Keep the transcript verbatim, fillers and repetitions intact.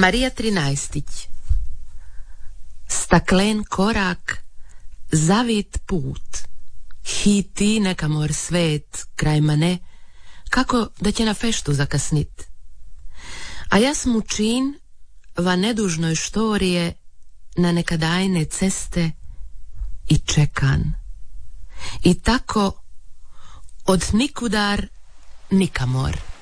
Marija Trinaestić. Staklen korak, zavit put, hiti neka mor svet, kraj mane, kako da će na feštu zakasnit. A ja smučin va nedužnoj štorije na nekadajne ceste i čekan. I tako od nikudar nikamor.